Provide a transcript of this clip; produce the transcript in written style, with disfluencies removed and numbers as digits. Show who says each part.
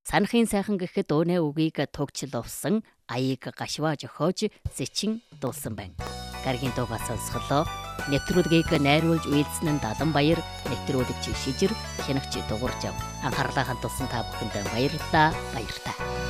Speaker 1: Санахын сайхан гэхэд өөнэ үгийг тугчлал увсан аяыг гашваа жохоож сэчин дуулсан байна. Гаргийн дуугаа сонсголоо. Нэвтрүүлгийг найруулж үйлдсэн нь Даланбаяр, нэвтрүүлэгч Шижир, хянагч Дугуйржав. Анхаарлаа хандуулсан та бүхэнд баярлалаа.